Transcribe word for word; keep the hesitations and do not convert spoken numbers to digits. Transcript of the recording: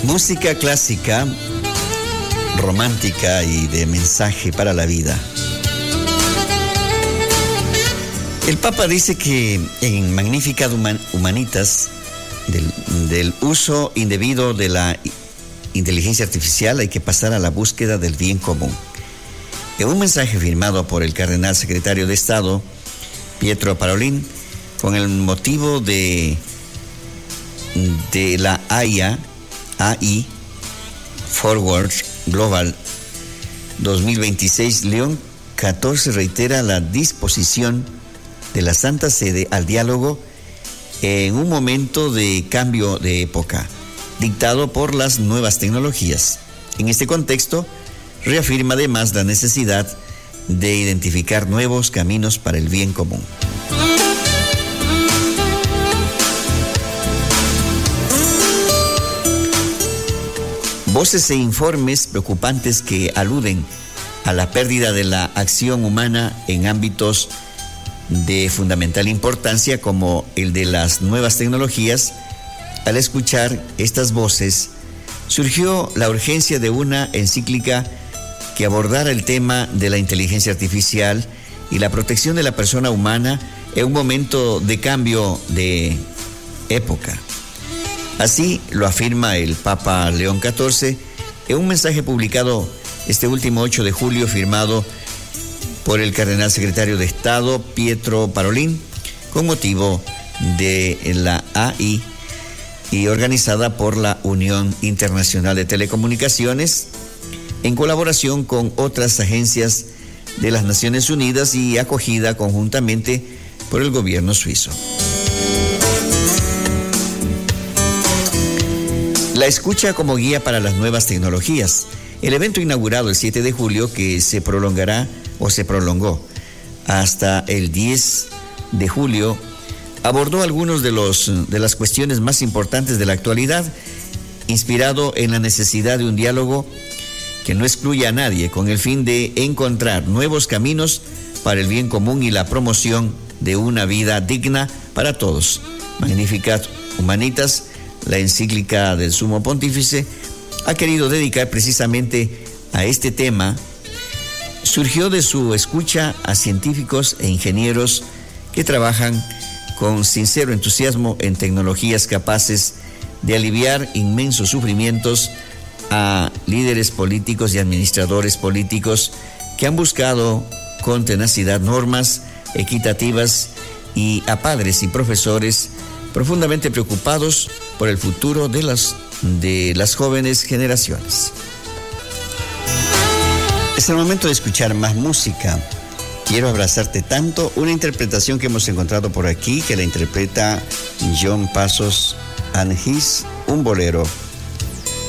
Música clásica, romántica y de mensaje para la vida. El Papa dice que en Magnificat Humanitas, del, del uso indebido de la inteligencia artificial, hay que pasar a la búsqueda del bien común. En un mensaje firmado por el cardenal secretario de Estado, Pietro Parolin, con el motivo de, de la A I A, A I Forward Global dos mil veintiséis, León catorce reitera la disposición de la Santa Sede al diálogo en un momento de cambio de época, dictado por las nuevas tecnologías. En este contexto, reafirma además la necesidad de identificar nuevos caminos para el bien común. Voces e informes preocupantes que aluden a la pérdida de la acción humana en ámbitos de fundamental importancia como el de las nuevas tecnologías. Al escuchar estas voces, surgió la urgencia de una encíclica que abordara el tema de la inteligencia artificial y la protección de la persona humana en un momento de cambio de época. Así lo afirma el Papa León catorce en un mensaje publicado este último ocho de julio, firmado por el cardenal secretario de Estado, Pietro Parolin, con motivo de la A I y organizada por la Unión Internacional de Telecomunicaciones, en colaboración con otras agencias de las Naciones Unidas y acogida conjuntamente por el gobierno suizo. La escucha como guía para las nuevas tecnologías. El evento inaugurado el siete de julio, que se prolongará o se prolongó hasta el diez de julio, abordó algunos de los de las cuestiones más importantes de la actualidad, inspirado en la necesidad de un diálogo que no excluya a nadie, con el fin de encontrar nuevos caminos para el bien común y la promoción de una vida digna para todos. Magnificat Humanitas, la encíclica del Sumo Pontífice, ha querido dedicar precisamente a este tema. Surgió de su escucha a científicos e ingenieros que trabajan con sincero entusiasmo en tecnologías capaces de aliviar inmensos sufrimientos a líderes políticos y administradores políticos que han buscado con tenacidad normas equitativas, y a padres y profesores profundamente preocupados por el futuro de las, de las jóvenes generaciones. Es el momento de escuchar más música. Quiero abrazarte tanto, una interpretación que hemos encontrado por aquí, que la interpreta John Passos and His, un bolero